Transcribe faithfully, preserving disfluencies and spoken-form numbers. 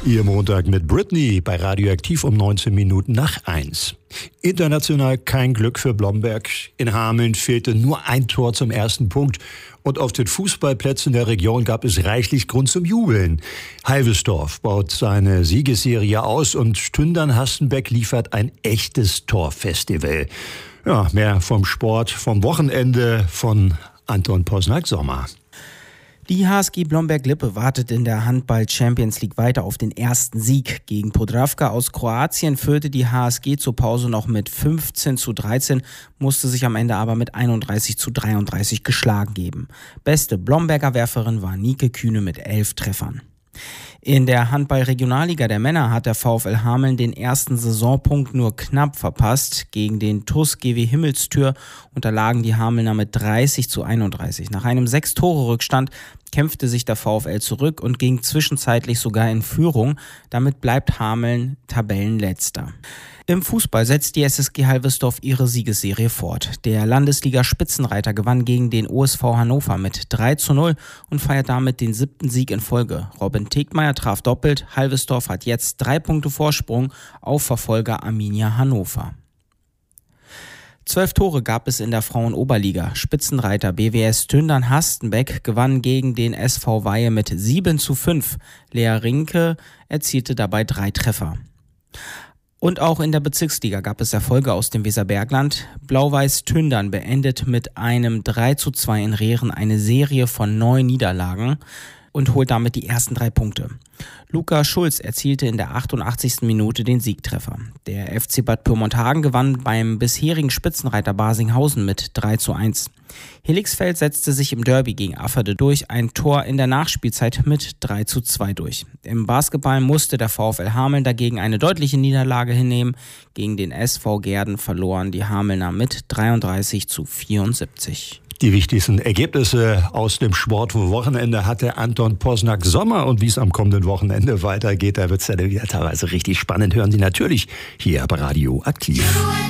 Ihr Montag mit Britney bei Radioaktiv um neunzehn Minuten nach eins. International kein Glück für Blomberg. In Hameln fehlte nur ein Tor zum ersten Punkt. Und auf den Fußballplätzen der Region gab es reichlich Grund zum Jubeln. Halvesdorf baut seine Siegesserie aus und Stündern-Hastenbeck liefert ein echtes Torfestival. Ja, mehr vom Sport, vom Wochenende von Anton Posnack-Sommer. Die H S G Blomberg-Lippe wartet in der Handball-Champions League weiter auf den ersten Sieg. Gegen Podravka aus Kroatien führte die H S G zur Pause noch mit fünfzehn zu dreizehn, musste sich am Ende aber mit einunddreißig zu dreiunddreißig geschlagen geben. Beste Blomberger Werferin war Nike Kühne mit elf Treffern. In der Handball-Regionalliga der Männer hat der VfL Hameln den ersten Saisonpunkt nur knapp verpasst. Gegen den T U S G W Himmelstür unterlagen die Hamelner mit dreißig zu einunddreißig. Nach einem sechs-Tore-Rückstand kämpfte sich der VfL zurück und ging zwischenzeitlich sogar in Führung. Damit bleibt Hameln Tabellenletzter. Im Fußball setzt die S S G Halvesdorf ihre Siegesserie fort. Der Landesliga-Spitzenreiter gewann gegen den O S V Hannover mit drei zu null und feiert damit den siebten Sieg in Folge. Robin Tegmeier traf doppelt. Halvesdorf hat jetzt drei Punkte Vorsprung auf Verfolger Arminia Hannover. Zwölf Tore gab es in der Frauen-Oberliga. Spitzenreiter B W S Stündern-Hastenbeck gewann gegen den S V Weihe mit sieben zu fünf. Lea Rinke erzielte dabei drei Treffer. Und auch in der Bezirksliga gab es Erfolge aus dem Weserbergland. Blau-Weiß Tündern beendet mit einem drei zu zwei in Rehren eine Serie von neun Niederlagen und holt damit die ersten drei Punkte. Luca Schulz erzielte in der achtundachtzigsten Minute den Siegtreffer. Der F C Bad Pyrmont-Hagen gewann beim bisherigen Spitzenreiter Barsinghausen mit drei zu eins. Helixfeld setzte sich im Derby gegen Afferde durch ein Tor in der Nachspielzeit mit drei zu zwei durch. Im Basketball musste der VfL Hameln dagegen eine deutliche Niederlage hinnehmen. Gegen den S V Gehrden verloren die Hamelner mit dreiunddreißig zu vierundsiebzig. Die wichtigsten Ergebnisse aus dem Sportwochenende hatte Anton Posnack-Sommer. Und wie es am kommenden Wochenende weitergeht, da wird es ja wieder teilweise richtig spannend. Hören Sie natürlich hier bei Radioaktiv.